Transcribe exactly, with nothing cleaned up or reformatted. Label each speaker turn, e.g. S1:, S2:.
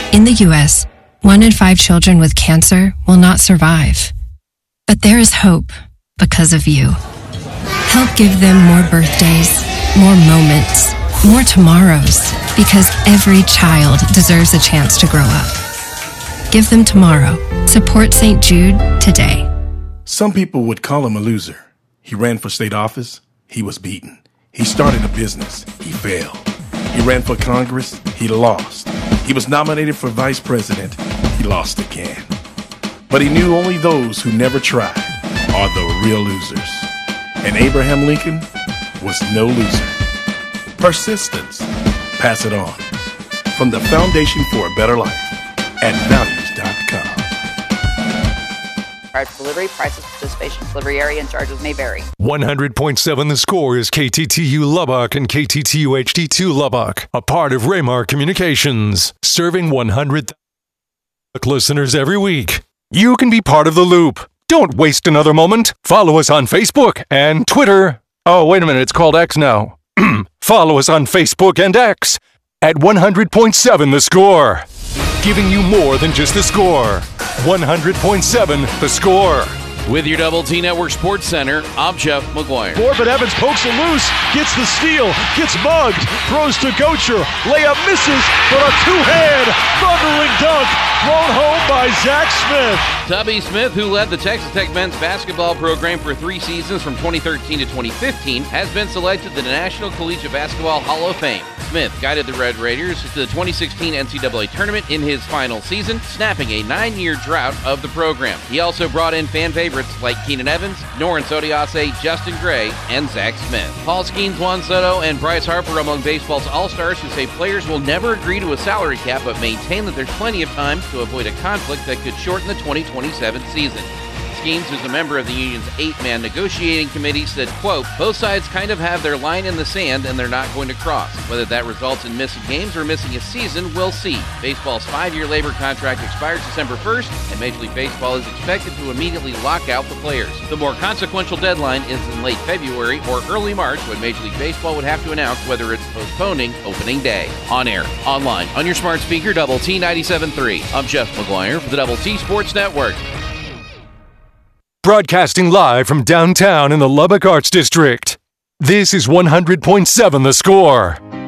S1: In the U S, one in five children with cancer will not survive. But there is hope because of you. Help give them more birthdays, more moments, more tomorrows, because every child deserves a chance to grow up. Give them tomorrow. Support Saint Jude today.
S2: Some people would call him a loser. He ran for state office. He was beaten. He started a business. He failed. He ran for Congress. He lost. He was nominated for vice president. He lost again. But he knew only those who never tried are the real losers. And Abraham Lincoln was no loser. Persistence. Pass it on. From the Foundation for a Better Life at values dot com.
S3: Price for delivery, prices, participation, delivery area, and charges may vary.
S4: one hundred point seven The Score is K T T U Lubbock and K T T U H D two Lubbock, a part of Raymar Communications, serving one hundred listeners every week. You can be part of the loop. Don't waste another moment. Follow us on Facebook and Twitter. Oh, wait a minute, it's called X now. Follow us on Facebook and X at one hundred point seven The Score. Giving you more than just the score. one hundred point seven The Score.
S5: With your Double T Network Sports Center, I'm Jeff McGuire.
S6: But Evans pokes it loose, gets the steal, gets mugged, throws to Gocher, layup misses, but a two-hand thundering dunk thrown home by Zach Smith.
S5: Tubby Smith, who led the Texas Tech men's basketball program for three seasons from twenty thirteen to twenty fifteen, has been selected to the National Collegiate Basketball Hall of Fame. Smith guided the Red Raiders to the twenty sixteen N C double A tournament in his final season, snapping a nine-year drought of the program. He also brought in fan favorites like Keenan Evans, Noren Sodiase, Justin Gray, and Zach Smith. Paul Skeens, Juan Soto, and Bryce Harper among baseball's all-stars who say players will never agree to a salary cap but maintain that there's plenty of time to avoid a conflict that could shorten the twenty twenty-seven season. Skeens, who's a member of the union's eight-man negotiating committee, said, quote, both sides kind of have their line in the sand and they're not going to cross. Whether that results in missing games or missing a season, we'll see. Baseball's five-year labor contract expires December first, and Major League Baseball is expected to immediately lock out the players. The more consequential deadline is in late February or early March, when Major League Baseball would have to announce whether it's postponing opening day. On air, online, on your smart speaker, Double T ninety-seven point three. I'm Jeff McGuire for the Double T Sports Network.
S4: Broadcasting live from downtown in the Lubbock Arts District. This is one hundred point seven The Score.